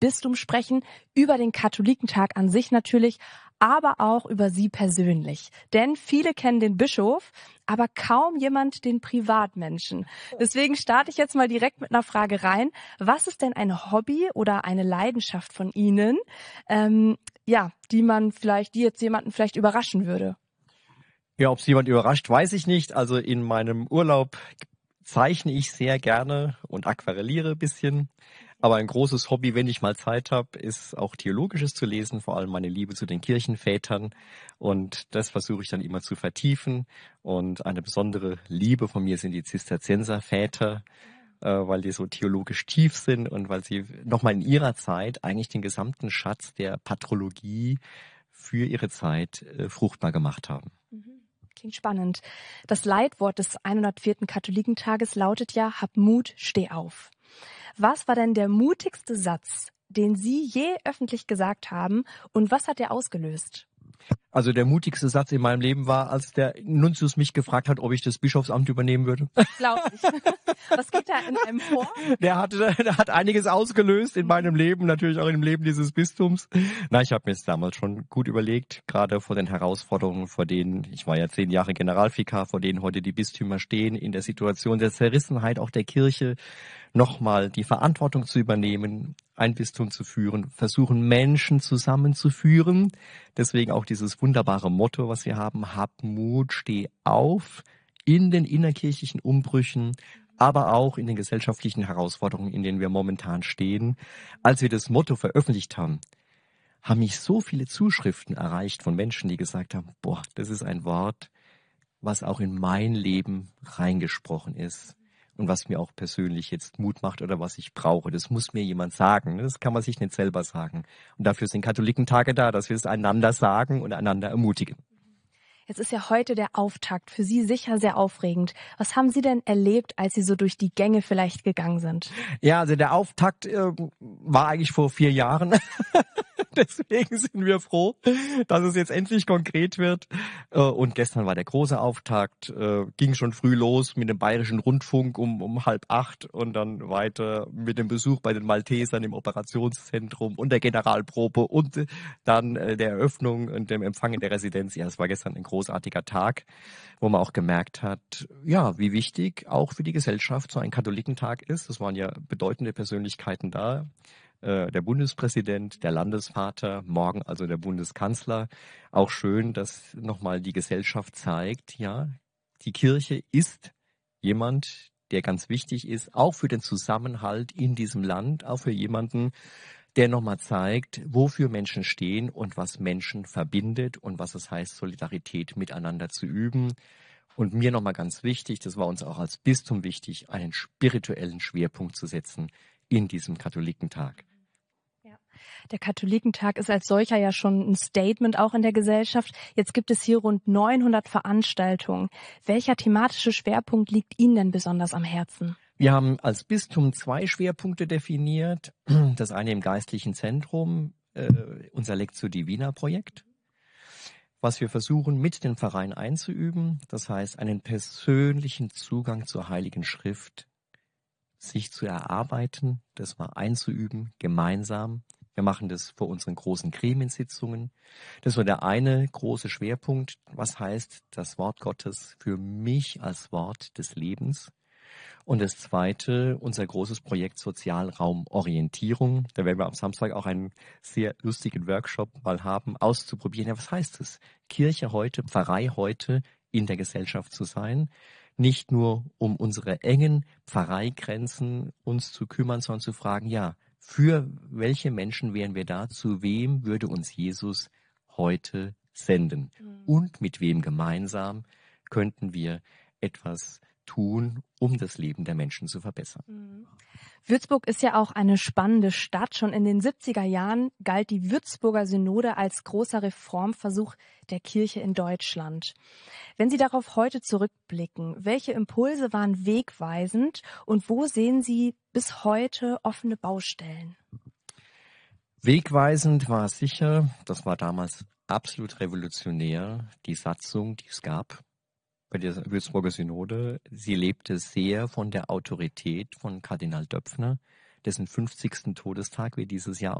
Bistum sprechen, über den Katholikentag an sich natürlich, aber auch über Sie persönlich. Denn viele kennen den Bischof, aber kaum jemand den Privatmenschen. Deswegen starte ich jetzt mal direkt mit einer Frage rein. Was ist denn ein Hobby oder eine Leidenschaft von Ihnen, die jetzt jemanden vielleicht überraschen würde? Ja, ob es jemand überrascht, weiß ich nicht. Also in meinem Urlaub zeichne ich sehr gerne und aquarelliere ein bisschen. Aber ein großes Hobby, wenn ich mal Zeit habe, ist auch Theologisches zu lesen, vor allem meine Liebe zu den Kirchenvätern. Und das versuche ich dann immer zu vertiefen. Und eine besondere Liebe von mir sind die Zisterzienserväter, weil die so theologisch tief sind und weil sie nochmal in ihrer Zeit eigentlich den gesamten Schatz der Patrologie für ihre Zeit fruchtbar gemacht haben. Klingt spannend. Das Leitwort des 104. Katholikentages lautet ja: Hab Mut, steh auf. Was war denn der mutigste Satz, den Sie je öffentlich gesagt haben, und was hat der ausgelöst? Also der mutigste Satz in meinem Leben war, als der Nuntius mich gefragt hat, ob ich das Bischofsamt übernehmen würde. Glaub ich. Was geht da in einem vor? Der hat einiges ausgelöst in meinem Leben, natürlich auch im Leben dieses Bistums. Na, ich habe mir es damals schon gut überlegt, gerade vor den Herausforderungen, vor denen, ich war ja 10 Jahre Generalvikar, vor denen heute die Bistümer stehen, in der Situation der Zerrissenheit auch der Kirche, nochmal die Verantwortung zu übernehmen, ein Bistum zu führen, versuchen Menschen zusammenzuführen. Deswegen auch dieses wunderbare Motto, was wir haben: Hab Mut, steh auf, in den innerkirchlichen Umbrüchen, aber auch in den gesellschaftlichen Herausforderungen, in denen wir momentan stehen. Als wir das Motto veröffentlicht haben mich so viele Zuschriften erreicht von Menschen, die gesagt haben, boah, das ist ein Wort, was auch in mein Leben reingesprochen ist und was mir auch persönlich jetzt Mut macht oder was ich brauche. Das muss mir jemand sagen. Das kann man sich nicht selber sagen. Und dafür sind Katholikentage da, dass wir es einander sagen und einander ermutigen. Jetzt ist ja heute der Auftakt, für Sie sicher sehr aufregend. Was haben Sie denn erlebt, als Sie so durch die Gänge vielleicht gegangen sind? Ja, also der Auftakt war eigentlich vor 4 Jahren. Deswegen sind wir froh, dass es jetzt endlich konkret wird. Und gestern war der große Auftakt, ging schon früh los mit dem Bayerischen Rundfunk um 7:30 und dann weiter mit dem Besuch bei den Maltesern im Operationszentrum und der Generalprobe und dann der Eröffnung und dem Empfang in der Residenz. Ja, es war gestern ein großartiger Tag, wo man auch gemerkt hat, ja, wie wichtig auch für die Gesellschaft so ein Katholikentag ist. Es waren ja bedeutende Persönlichkeiten da. Der Bundespräsident, der Landesvater, morgen also der Bundeskanzler. Auch schön, dass nochmal die Gesellschaft zeigt, ja, die Kirche ist jemand, der ganz wichtig ist, auch für den Zusammenhalt in diesem Land, auch für jemanden, der nochmal zeigt, wofür Menschen stehen und was Menschen verbindet und was es heißt, Solidarität miteinander zu üben. Und mir nochmal ganz wichtig, das war uns auch als Bistum wichtig, einen spirituellen Schwerpunkt zu setzen in diesem Katholikentag. Der Katholikentag ist als solcher ja schon ein Statement auch in der Gesellschaft. Jetzt gibt es hier rund 900 Veranstaltungen. Welcher thematische Schwerpunkt liegt Ihnen denn besonders am Herzen? Wir haben als Bistum 2 Schwerpunkte definiert. Das eine im geistlichen Zentrum, unser Lectio Divina Projekt, was wir versuchen mit den Pfarreien einzuüben. Das heißt, einen persönlichen Zugang zur Heiligen Schrift sich zu erarbeiten, das mal einzuüben, gemeinsam. Wir machen das vor unseren großen Gremiensitzungen. Das war der eine große Schwerpunkt. Was heißt das Wort Gottes für mich als Wort des Lebens? Und das zweite, unser großes Projekt Sozialraumorientierung. Da werden wir am Samstag auch einen sehr lustigen Workshop mal haben, auszuprobieren. Ja, was heißt es? Kirche heute, Pfarrei heute in der Gesellschaft zu sein. Nicht nur um unsere engen Pfarreigrenzen uns zu kümmern, sondern zu fragen, ja, für welche Menschen wären wir da? Zu wem würde uns Jesus heute senden? Und mit wem gemeinsam könnten wir etwas tun, um das Leben der Menschen zu verbessern? Würzburg ist ja auch eine spannende Stadt. Schon in den 70er Jahren galt die Würzburger Synode als großer Reformversuch der Kirche in Deutschland. Wenn Sie darauf heute zurückblicken, welche Impulse waren wegweisend und wo sehen Sie bis heute offene Baustellen? Wegweisend war sicher, das war damals absolut revolutionär, die Satzung, die es gab bei der Würzburger Synode. Sie lebte sehr von der Autorität von Kardinal Döpfner, dessen 50. Todestag wir dieses Jahr